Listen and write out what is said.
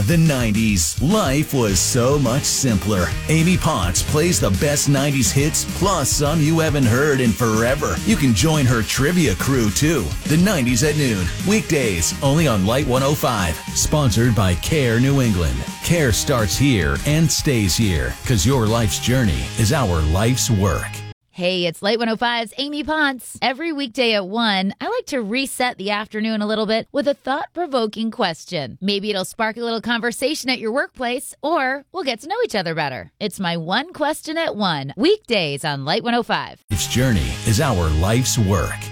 the 90s. Life was so much simpler. Amy Potts plays the best 90s hits, plus some you haven't heard in forever. You can join her trivia crew, too. The 90s at noon. Weekdays, only on Light 105. Sponsored by Care New England. Care starts here and stays here, because your life's journey is our life's work. Hey, it's Light 105's Amy Potts. Every weekday at 1, I like to reset the afternoon a little bit with a thought-provoking question. Maybe it'll spark a little conversation at your workplace, or we'll get to know each other better. It's my one question at 1, weekdays on Light 105. Life's journey is our life's work.